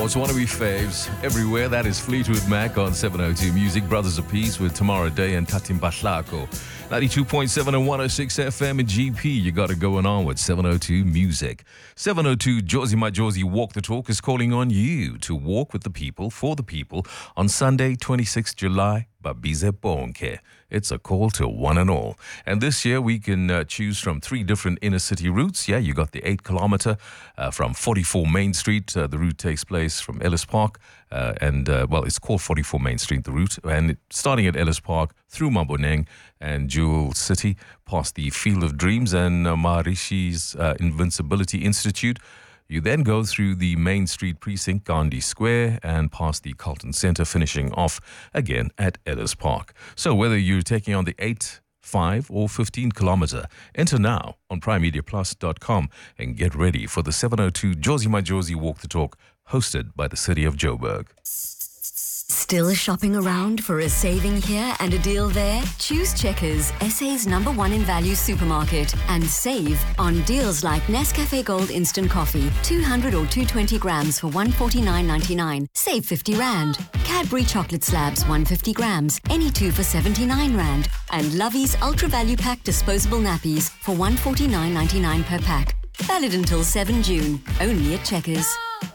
it's one of my faves everywhere. That is Fleetwood Mac on 702 Music. Brothers of Peace with Tamara Day and Tatim Bahlako. 92.7 and 106 FM in GP. You got it going on with 702 Music. 702 Josie My Josie Walk the Talk is calling on you to walk with the people, for the people, on Sunday, 26 July. Babize Bonke. It's a call to one and all. And this year we can choose from 3 different inner city routes. Yeah, you got the 8 kilometer from 44 Main Street. The route takes place from Ellis Park. It's called 44 Main Street, the route. And starting at Ellis Park through Maboneng and Jewel City, past the Field of Dreams and Maharishi's Invincibility Institute. You then go through the Main Street precinct, Gandhi Square, and past the Carlton Centre, finishing off again at Ellis Park. So whether you're taking on the 8, 5 or 15 kilometer, enter now on primemediaplus.com and get ready for the 702 Josie My Josie Walk the Talk, hosted by the City of Joburg. Still shopping around for a saving here and a deal there? Choose Checkers, SA's #1 in value supermarket, and save on deals like Nescafe Gold Instant Coffee, 200 or 220 grams for $149.99. Save 50 Rand. Cadbury Chocolate Slabs, 150 grams, any 2 for 79 Rand. And Lovey's Ultra Value Pack disposable nappies for $149.99 per pack. Valid until 7 June. Only at Checkers.